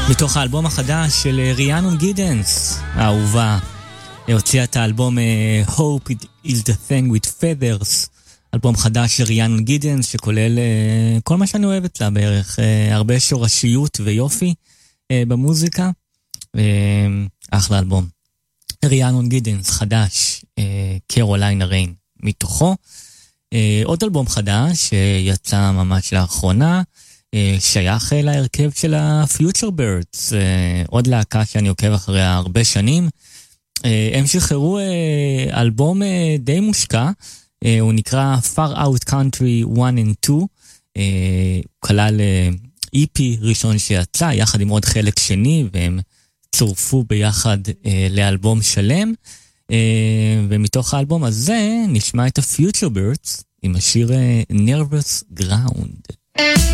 מתוך האלבום החדש של ריאנון גידנס, האהובה, הוציאה את האלבום Hope is the thing with feathers, אלבום חדש של ריאנון גידנס שכולל כל מה שאני אוהבת לה בערך, הרבה שורשיות ויופי במוזיקה, אחלה אלבום. ריאנון גידנס חדש, קרוליינה ריין מתוכו. עוד אלבום חדש שיצא ממש לאחרונה, שייך להרכב של ה-Future Birds, עוד להקה שאני עוקב אחריה הרבה שנים. הם שחררו אלבום די מושקע, הוא נקרא Far Out Country 1 and 2, הוא כלל EP ראשון שיצא, יחד עם עוד חלק שני, והם צורפו ביחד לאלבום שלם, ומתוך האלבום הזה נשמע את ה-Future Birds עם השיר Nervous Ground.